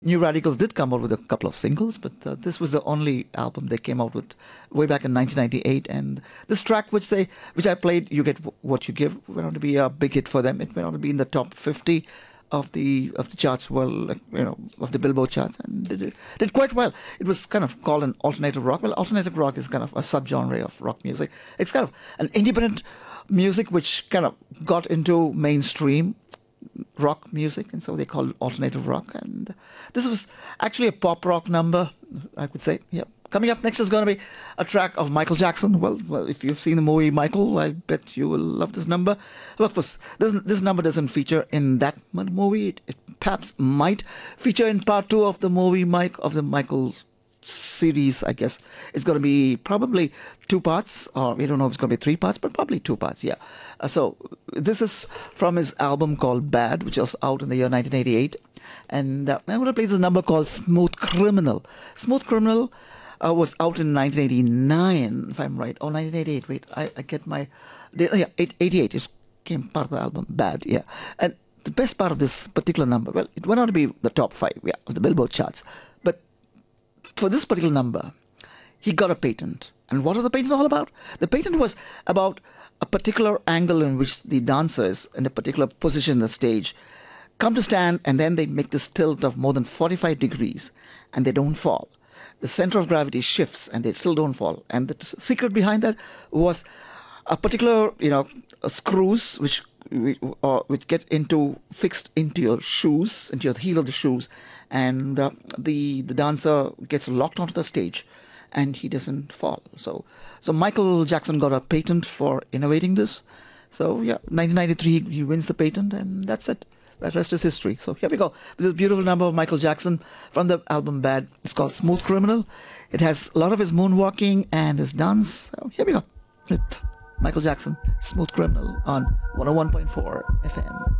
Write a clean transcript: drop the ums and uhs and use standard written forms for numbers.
New Radicals did come out with a couple of singles, but this was the only album they came out with way back in 1998. And this track, which I played, "You Get What You Give," went on to be a big hit for them. It went on to be in the top 50 of the charts, well, like, of the Billboard charts, and did quite well. It was kind of called an alternative rock. Well, alternative rock is kind of a subgenre of rock music. It's kind of an independent music which kind of got into mainstream rock music, and so they call it alternative rock. And this was actually a pop rock number, I could say. Yeah. Coming up next is going to be a track of Michael Jackson. Well, if you've seen the movie Michael, I bet you will love this number. But of course, this number doesn't feature in that movie. It perhaps might feature in part 2 of the movie Michael series, I guess. It's going to be probably 2 parts, or we don't know if it's going to be 3 parts, but probably 2 parts, yeah. So this is from his album called Bad, which was out in the year 1988. And I'm going to play this number called Smooth Criminal. Smooth Criminal was out in 1989, if I'm right. Oh, 1988, wait, I get my... Yeah, 88 is came part of the album, Bad, yeah. And the best part of this particular number, well, it went on to be the top 5, yeah, of the Billboard charts. But for this particular number, he got a patent. And what was the patent all about? The patent was about a particular angle in which the dancers in a particular position on the stage come to stand, and then they make this tilt of more than 45 degrees, and they don't fall. The center of gravity shifts, and they still don't fall. And the secret behind that was a particular, screws which get fixed into your shoes, into your heel of the shoes, and the dancer gets locked onto the stage, and he doesn't fall. So Michael Jackson got a patent for innovating this. So yeah, 1993 he wins the patent, and that's it. That rest is history. So here we go. This is a beautiful number of Michael Jackson from the album Bad. It's called Smooth Criminal. It has a lot of his moonwalking and his dance. So here we go with Michael Jackson, Smooth Criminal on 101.4 FM.